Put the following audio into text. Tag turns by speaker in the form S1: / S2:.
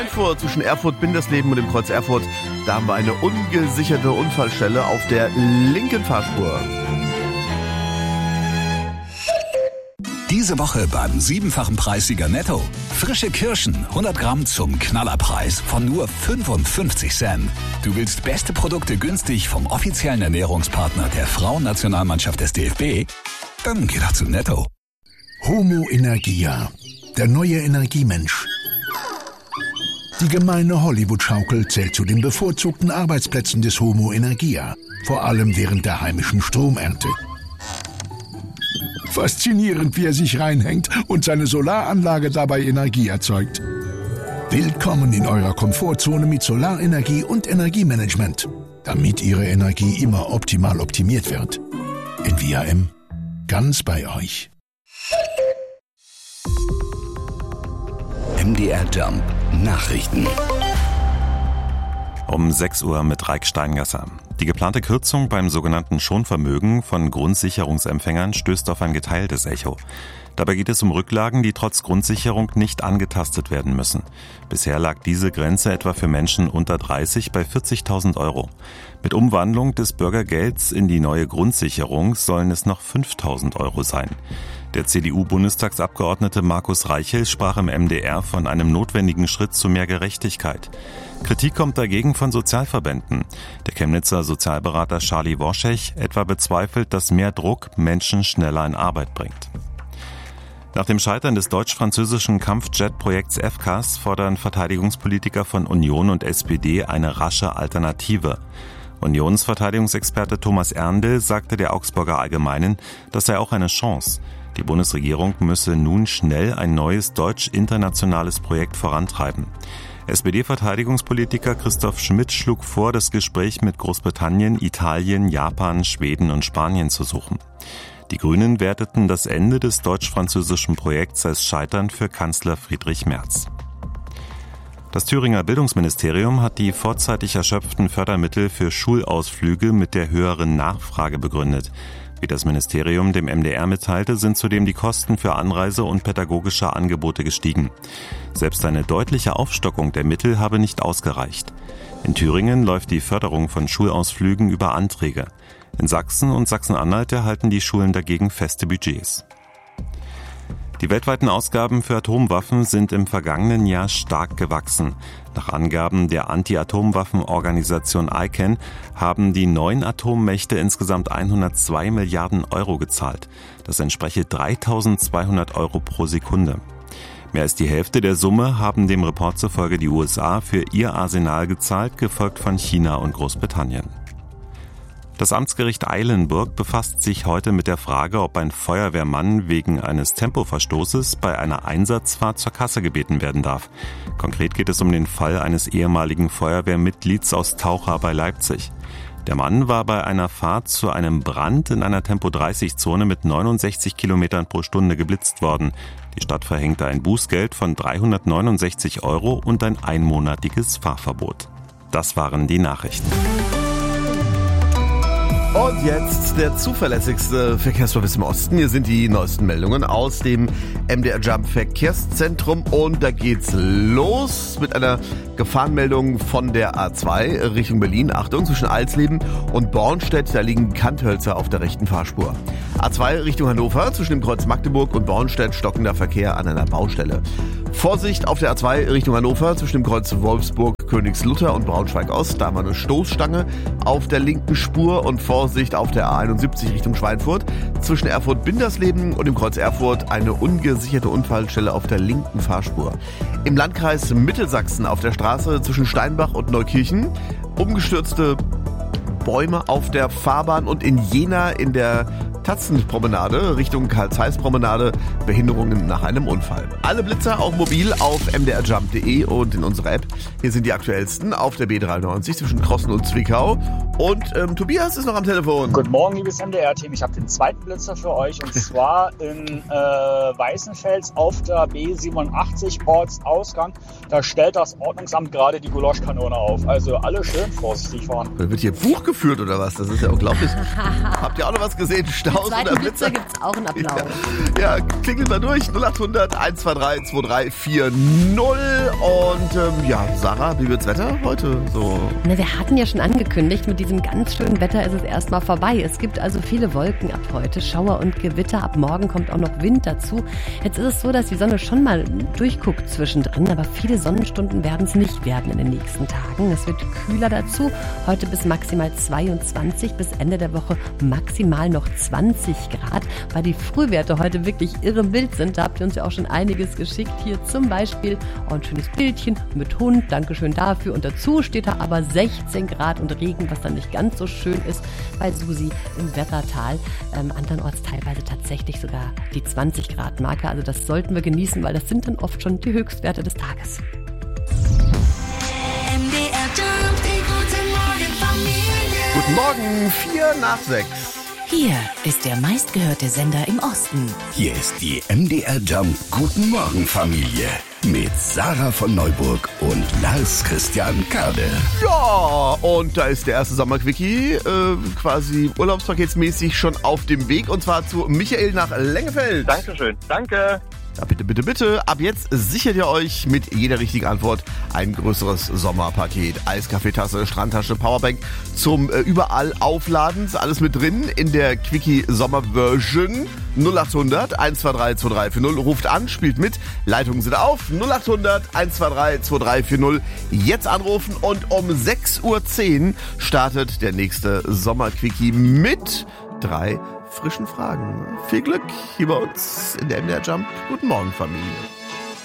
S1: Schweinfurt zwischen Erfurt-Bindersleben und dem Kreuz Erfurt. Da haben wir eine ungesicherte Unfallstelle auf der linken Fahrspur.
S2: Diese Woche beim 7-fachen Preissieger Netto. Frische Kirschen, 100 Gramm zum Knallerpreis von nur 55 Cent. Du willst beste Produkte günstig vom offiziellen Ernährungspartner der Frauennationalmannschaft des DFB? Dann geh doch zu Netto.
S3: Homo Energia, der neue Energiemensch. Die gemeine Hollywood-Schaukel zählt zu den bevorzugten Arbeitsplätzen des Homo Energia, vor allem während der heimischen Stromernte. Faszinierend, wie er sich reinhängt und seine Solaranlage dabei Energie erzeugt. Willkommen in eurer Komfortzone mit Solarenergie und Energiemanagement, damit Ihre Energie immer optimal optimiert wird. NVAM, ganz bei euch.
S2: MDR Jump Nachrichten.
S4: Um 6 Uhr mit Raik Steingasser. Die geplante Kürzung beim sogenannten Schonvermögen von Grundsicherungsempfängern stößt auf ein geteiltes Echo. Dabei geht es um Rücklagen, die trotz Grundsicherung nicht angetastet werden müssen. Bisher lag diese Grenze etwa für Menschen unter 30 bei 40.000 Euro. Mit Umwandlung des Bürgergelds in die neue Grundsicherung sollen es noch 5.000 Euro sein. Der CDU-Bundestagsabgeordnete Markus Reichel sprach im MDR von einem notwendigen Schritt zu mehr Gerechtigkeit. Kritik kommt dagegen von Sozialverbänden. Der Chemnitzer Sozialberater Charlie Worschech etwa bezweifelt, dass mehr Druck Menschen schneller in Arbeit bringt. Nach dem Scheitern des deutsch-französischen Kampfjet-Projekts FCAS fordern Verteidigungspolitiker von Union und SPD eine rasche Alternative. Unionsverteidigungsexperte Thomas Erndl sagte der Augsburger Allgemeinen, das sei auch eine Chance. Die Bundesregierung müsse nun schnell ein neues deutsch-internationales Projekt vorantreiben. SPD-Verteidigungspolitiker Christoph Schmidt schlug vor, das Gespräch mit Großbritannien, Italien, Japan, Schweden und Spanien zu suchen. Die Grünen werteten das Ende des deutsch-französischen Projekts als Scheitern für Kanzler Friedrich Merz. Das Thüringer Bildungsministerium hat die vorzeitig erschöpften Fördermittel für Schulausflüge mit der höheren Nachfrage begründet. Wie das Ministerium dem MDR mitteilte, sind zudem die Kosten für Anreise und pädagogische Angebote gestiegen. Selbst eine deutliche Aufstockung der Mittel habe nicht ausgereicht. In Thüringen läuft die Förderung von Schulausflügen über Anträge. In Sachsen und Sachsen-Anhalt erhalten die Schulen dagegen feste Budgets. Die weltweiten Ausgaben für Atomwaffen sind im vergangenen Jahr stark gewachsen. Nach Angaben der Anti-Atomwaffen-Organisation ICAN haben die 9 Atommächte insgesamt 102 Milliarden Euro gezahlt. Das entspreche 3.200 Euro pro Sekunde. Mehr als die Hälfte der Summe haben dem Report zufolge die USA für ihr Arsenal gezahlt, gefolgt von China und Großbritannien. Das Amtsgericht Eilenburg befasst sich heute mit der Frage, ob ein Feuerwehrmann wegen eines Tempoverstoßes bei einer Einsatzfahrt zur Kasse gebeten werden darf. Konkret geht es um den Fall eines ehemaligen Feuerwehrmitglieds aus Taucha bei Leipzig. Der Mann war bei einer Fahrt zu einem Brand in einer Tempo-30-Zone mit 69 Kilometern pro Stunde geblitzt worden. Die Stadt verhängte ein Bußgeld von 369 Euro und ein einmonatiges Fahrverbot. Das waren die Nachrichten.
S1: Und jetzt der zuverlässigste Verkehrsservice im Osten. Hier sind die neuesten Meldungen aus dem MDR Jump Verkehrszentrum. Und da geht's los mit einer Gefahrenmeldung von der A2 Richtung Berlin. Achtung, zwischen Alsleben und Bornstedt, da liegen Kanthölzer auf der rechten Fahrspur. A2 Richtung Hannover, zwischen dem Kreuz Magdeburg und Bornstedt stockender Verkehr an einer Baustelle. Vorsicht auf der A2 Richtung Hannover, zwischen dem Kreuz Wolfsburg, Königslutter und Braunschweig-Ost. Da haben wir eine Stoßstange auf der linken Spur und Vorsicht auf der A71 Richtung Schweinfurt. Zwischen Erfurt-Bindersleben und dem Kreuz Erfurt eine ungesicherte Unfallstelle auf der linken Fahrspur. Im Landkreis Mittelsachsen auf der Straße zwischen Steinbach und Neukirchen umgestürzte Bäume auf der Fahrbahn und in Jena in der Tatzenpromenade Richtung Karl-Zeiss-Promenade Behinderungen nach einem Unfall. Alle Blitzer auch mobil auf mdrjump.de und in unserer App. Hier sind die aktuellsten auf der B93 zwischen Krossen und Zwickau. Und Tobias ist noch am Telefon.
S5: Guten Morgen, liebes MDR-Team. Ich habe den zweiten Blitzer für euch und zwar in Weißenfels auf der B87 Ortsausgang. Da stellt das Ordnungsamt gerade die Gulaschkanone auf. Also alle schön vorsichtig fahren.
S1: Wird hier Buch geführt oder was? Das ist ja unglaublich. Habt ihr auch noch was gesehen? Applaus.
S6: Für den zweiten Blitzer gibt es auch einen Applaus.
S1: Ja, klingelt mal durch. 0800 123 2340. Und Sarah, wie wird's Wetter heute so?
S6: Na, wir hatten ja schon angekündigt, mit diesem ganz schönen Wetter ist es erstmal vorbei. Es gibt also viele Wolken ab heute, Schauer und Gewitter. Ab morgen kommt auch noch Wind dazu. Jetzt ist es so, dass die Sonne schon mal durchguckt zwischendrin, aber viele Sonnenstunden werden es nicht werden in den nächsten Tagen. Es wird kühler dazu. Heute bis maximal 22, bis Ende der Woche maximal noch 20 Grad, weil die Frühwerte heute wirklich irre mild sind. Da habt ihr uns ja auch schon einiges geschickt. Hier zum Beispiel ein schönes Bildchen mit Hund. Dankeschön dafür. Und dazu steht da aber 16 Grad und Regen, was dann nicht ganz so schön ist bei Susi im Wettertal. Andernorts teilweise tatsächlich sogar die 20 Grad Marke. Also das sollten wir genießen, weil das sind dann oft schon die Höchstwerte des Tages.
S1: Guten Morgen, 5:04.
S7: Hier ist der meistgehörte Sender im Osten.
S3: Hier ist die MDR Jump Guten Morgen Familie mit Sarah von Neuburg und Lars Christian Kade.
S1: Ja, und da ist der erste Sommerquickie, quasi urlaubspaketsmäßig schon auf dem Weg. Und zwar zu Michael nach Lengefeld.
S8: Dankeschön, danke.
S1: Ja, bitte, bitte, bitte. Ab jetzt sichert ihr euch mit jeder richtigen Antwort ein größeres Sommerpaket. Eiskaffeetasse, Strandtasche, Powerbank zum überall Aufladen. Ist alles mit drin in der Quickie Sommerversion. 0800 123 2340. Ruft an, spielt mit. Leitungen sind auf. 0800 123 2340. Jetzt anrufen und um 6:10 Uhr startet der nächste Sommerquickie mit 3 frischen Fragen. Viel Glück hier bei uns in der MDR Jump. Guten Morgen, Familie.